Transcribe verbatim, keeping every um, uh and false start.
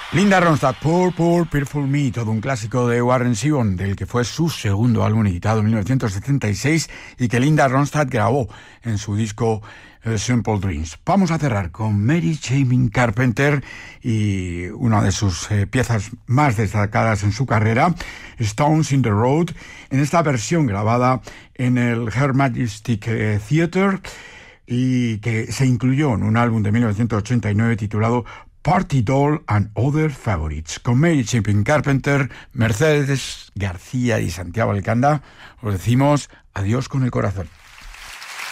Linda Ronstadt, Poor, Poor, Pitiful Me, todo un clásico de Warren Zevon, del que fue su segundo álbum editado en mil novecientos setenta y seis y que Linda Ronstadt grabó en su disco uh, Simple Dreams. Vamos a cerrar con Mary Chapin Carpenter y una de sus eh, piezas más destacadas en su carrera, Stones in the Road, en esta versión grabada en el Her Majestic eh, Theatre y que se incluyó en un álbum de mil novecientos ochenta y nueve titulado Party Doll and Other Favorites, con Mary Chapin Carpenter, Mercedes García y Santiago Alcanda. Os decimos adiós con el corazón.